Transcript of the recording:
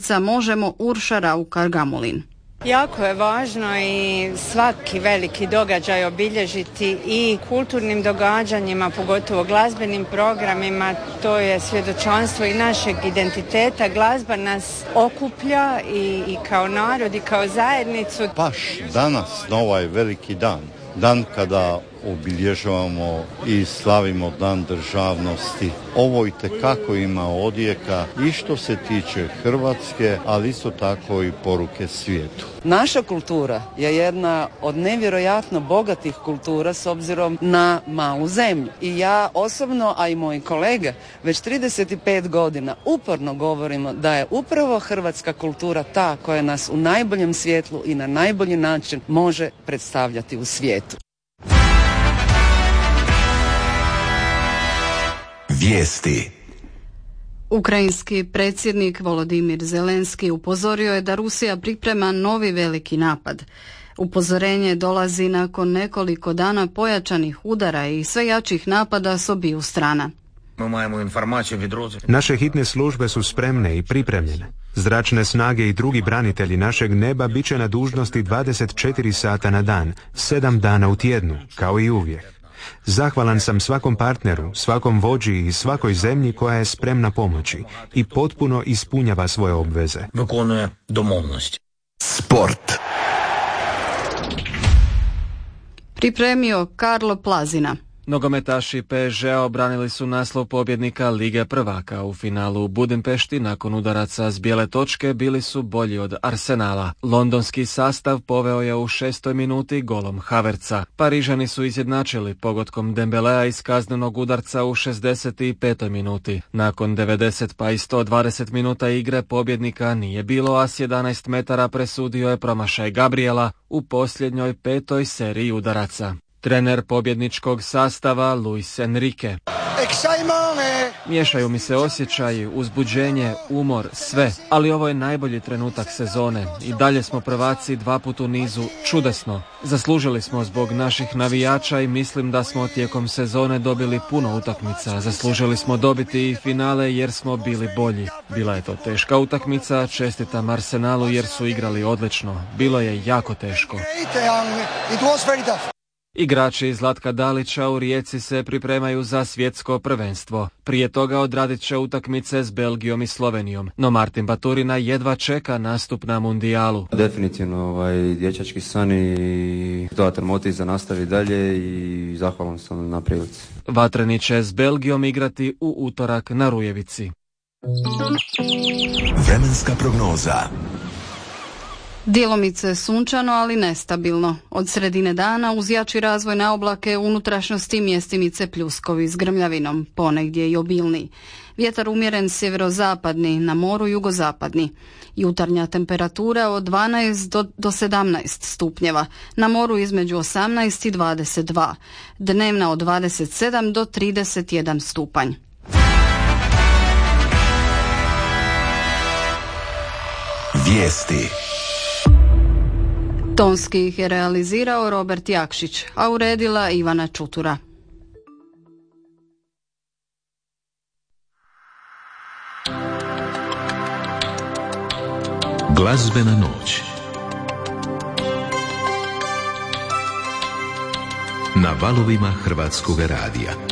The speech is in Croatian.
ulica Možemo Urša Raukar Gamulin. Jako je važno i svaki veliki događaj obilježiti i kulturnim događanjima, pogotovo glazbenim programima. To je svjedočanstvo i našeg identiteta. Glazba nas okuplja i kao narod i kao zajednicu. Baš danas, na ovaj veliki dan, dan kada obilježavamo i slavimo Dan državnosti. Ovo itekako ima odjeka i što se tiče Hrvatske, ali isto tako i poruke svijetu. Naša kultura je jedna od nevjerojatno bogatih kultura s obzirom na malu zemlju. I ja osobno, a i moji kolege, već 35 godina uporno govorimo da je upravo hrvatska kultura ta koja nas u najboljem svjetlu i na najbolji način može predstavljati u svijetu. Vijesti. Ukrajinski predsjednik Volodimir Zelenski upozorio je da Rusija priprema novi veliki napad. Upozorenje dolazi nakon nekoliko dana pojačanih udara i sve jačih napada s obiju strana. Naše hitne službe su spremne i pripremljene. Zračne snage i drugi branitelji našeg neba bit će na dužnosti 24 sata na dan, 7 dana u tjednu, kao i uvijek. Zahvalan sam svakom partneru, svakom vođi i svakoj zemlji koja je spremna pomoći i potpuno ispunjava svoje obveze. Sport. Pripremio Karlo Plazina. Nogometaši PSG-a obranili su naslov pobjednika Lige prvaka. U finalu u Budimpešti nakon udaraca s bijele točke bili su bolji od Arsenala. Londonski sastav poveo je u 6. minuti golom Havertza. Parižani su izjednačili pogodkom Dembelea iz kaznenog udarca u 65. minuti. Nakon 90 pa i 120 minuta igre pobjednika nije bilo, a s 11 metara presudio je promašaj Gabriela u posljednjoj 5. seriji udaraca. Trener pobjedničkog sastava Luis Enrique. Miješaju mi se osjećaji, uzbuđenje, umor, sve, ali ovo je najbolji trenutak sezone. I dalje smo prvaci 2 puta u nizu, čudesno. Zaslužili smo zbog naših navijača i mislim da smo tijekom sezone dobili puno utakmica. Zaslužili smo dobiti i finale jer smo bili bolji. Bila je to teška utakmica, čestitam Arsenalu jer su igrali odlično. Bilo je jako teško. Igrači Zlatka Dalića u Rijeci se pripremaju za svjetsko prvenstvo. Prije toga odradit će utakmice s Belgijom i Slovenijom, no Martin Baturina jedva čeka nastup na mundijalu. Definitivno dječački san i dodatan motiv za nastavi dalje i zahvalan sam na prilici. Vatreni će s Belgijom igrati u utorak na Rujevici. Vremenska prognoza. Djelomice sunčano, ali nestabilno. Od sredine dana uz jači razvoj na oblake unutrašnjosti mjestimice pljuskovi s grmljavinom, ponegdje i obilniji. Vjetar umjeren sjeverozapadni, na moru jugozapadni. Jutarnja temperatura od 12 do 17 stupnjeva, na moru između 18 i 22. Dnevna od 27 do 31 stupanj. Vijesti. Tonski ih je realizirao Robert Jakšić, a uredila Ivana Čutura. Glazbena noć. Na valovima Hrvatskog radija.